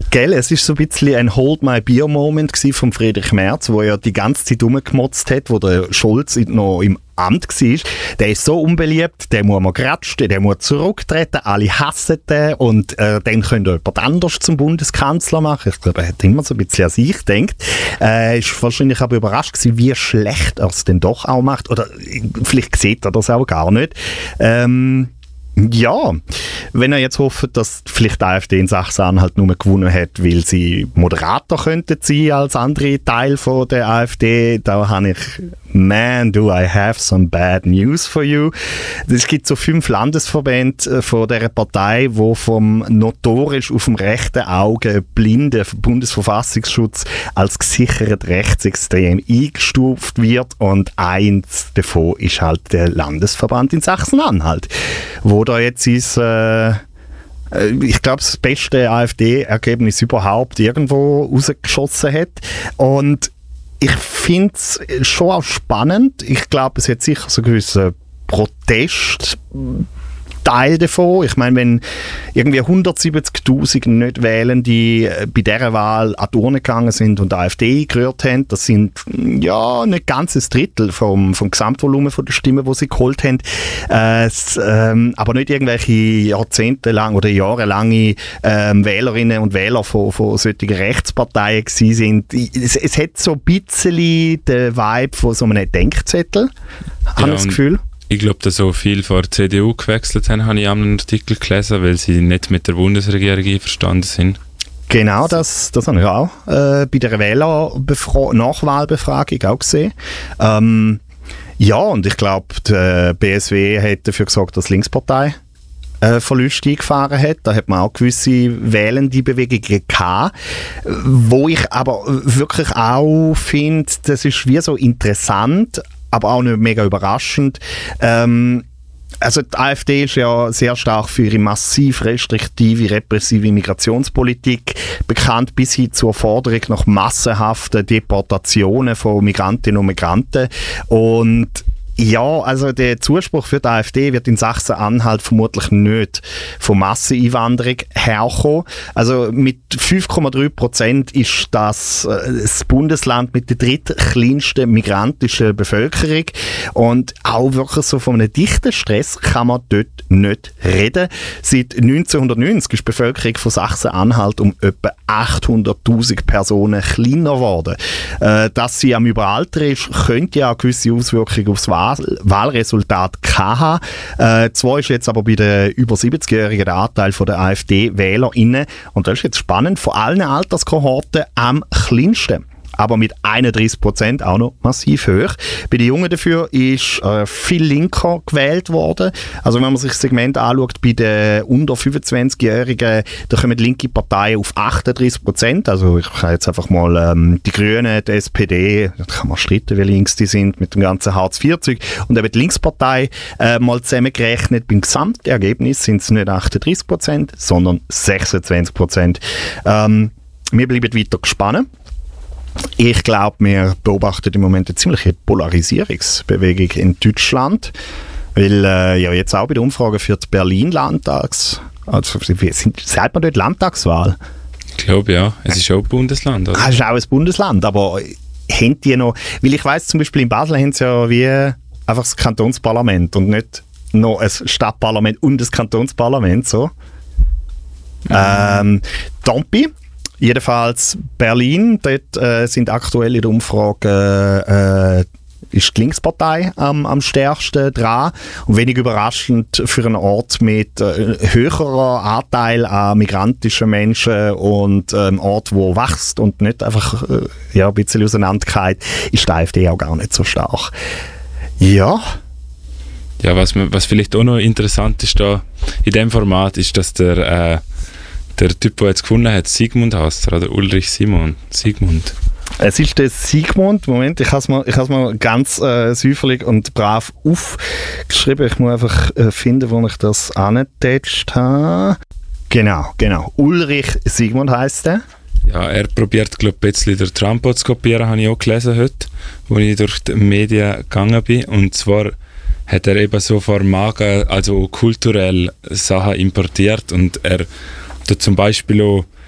Gell, es war so ein bisschen ein Hold-my-beer-Moment von Friedrich Merz, wo er die ganze Zeit rumgemotzt hat, wo der Scholz noch im Amt war. Der ist so unbeliebt, der muss man gratschen, der muss zurücktreten, alle hassen den und dann könnte jemand anders zum Bundeskanzler machen. Ich glaube, er hat immer so ein bisschen an sich gedacht. Ist wahrscheinlich aber überrascht gewesen, wie schlecht er es denn doch auch macht. Oder vielleicht sieht er das auch gar nicht. Ja, wenn er jetzt hofft, dass vielleicht die AfD in Sachsen-Anhalt nur gewonnen hat, weil sie Moderator könnten sein als andere Teil von der AfD, da habe ich «Man, do I have some bad news for you». Es gibt so 5 Landesverbände von dieser Partei, die vom notorisch auf dem rechten Auge blinden Bundesverfassungsschutz als gesichert rechtsextrem eingestuft wird und eins davon ist halt der Landesverband in Sachsen-Anhalt, wo da jetzt ist, ich glaube, das beste AfD-Ergebnis überhaupt irgendwo rausgeschossen hat. Und ich finde es schon auch spannend. Ich glaube, es hat sicher so einen gewissen Protest Teil davon. Ich meine, wenn irgendwie 170'000 nicht wählen, die bei dieser Wahl an die Urne gegangen sind und die AfD gerührt haben, das sind ja nicht ganz ein Drittel vom Gesamtvolumen der Stimmen, die sie geholt haben. Aber nicht irgendwelche jahrzehntelang oder jahrelange Wählerinnen und Wähler von solchen Rechtsparteien gewesen sind. Es hat so ein bisschen den Vibe von so einem Denkzettel, habe ich das Gefühl. Ich glaube, dass so viele von der CDU gewechselt haben, habe ich einen Artikel gelesen, weil sie nicht mit der Bundesregierung einverstanden sind. Genau, das habe ich auch bei der Nachwahlbefragung auch gesehen. Ja, und ich glaube, die BSW hat dafür gesorgt, dass die Linkspartei Verluste eingefahren hat. Da hat man auch gewisse wählende Bewegungen gehabt, wo ich aber wirklich auch finde, das ist wie so interessant, aber auch nicht mega überraschend. Also die AfD ist ja sehr stark für ihre massiv restriktive, repressive Migrationspolitik bekannt, bis hin zur Forderung nach massenhaften Deportationen von Migrantinnen und Migranten. Und ja, also der Zuspruch für die AfD wird in Sachsen-Anhalt vermutlich nicht von Masseneinwanderung herkommen. Also mit 5,3% ist das Bundesland mit der drittkleinsten migrantischen Bevölkerung. Und auch wirklich so von einem dichten Stress kann man dort nicht reden. Seit 1990 ist die Bevölkerung von Sachsen-Anhalt um etwa 800'000 Personen kleiner geworden. Dass sie am Überalter ist, könnte ja eine gewisse Auswirkungen aufs Wahlresultat haben. Zwar ist jetzt aber bei den über 70-Jährigen der Anteil der AfD-WählerInnen, und das ist jetzt spannend, von allen Alterskohorten am kleinsten. Aber mit 31% auch noch massiv hoch. Bei den Jungen dafür ist viel linker gewählt worden. Also wenn man sich das Segment anschaut, bei den unter 25-Jährigen, da kommen linke Parteien auf 38%. Also ich kann jetzt einfach mal die Grünen, die SPD, da kann man streiten, wie links die sind, mit dem ganzen Hartz-IV-Zeug. Und eben die Linkspartei mal zusammengerechnet, beim Gesamtergebnis sind es nicht 38%, sondern 26%. Wir bleiben weiter gespannt. Ich glaube, wir beobachten im Moment eine ziemliche Polarisierungsbewegung in Deutschland, weil ja jetzt auch bei der Umfrage für die Berlin-Landtags, also sagt man dort Landtagswahl? Ich glaube ja, es ist auch ein Bundesland. Oder? Es ist auch ein Bundesland, aber haben die noch, weil ich weiss zum Beispiel in Basel haben sie ja wie einfach das Kantonsparlament und nicht noch ein Stadtparlament und das Kantonsparlament, so. Dompi. Jedenfalls Berlin, dort sind aktuell in der Umfrage ist die Linkspartei am stärksten dran. Und wenig überraschend für einen Ort mit höherer Anteil an migrantischen Menschen und ein Ort, wo wächst und nicht einfach ein bisschen auseinandergeht, ist die AfD auch gar nicht so stark. Ja. Ja, was vielleicht auch noch interessant ist da in diesem Format, ist, dass der Typ, der jetzt gewonnen hat, Sigmund heißt er, oder Ulrich Sigmund. Es ist der Sigmund. Moment, ich habe es mal ganz säuferlich und brav aufgeschrieben. Ich muss einfach finden, wo ich das angetatscht habe. Genau. Ulrich Sigmund heisst er. Ja, er probiert, glaube ich, ein bisschen den Trump zu kopieren, habe ich auch gelesen heute, als ich durch die Medien gegangen bin. Und zwar hat er eben so also kulturell Sachen importiert und er zum Beispiel auch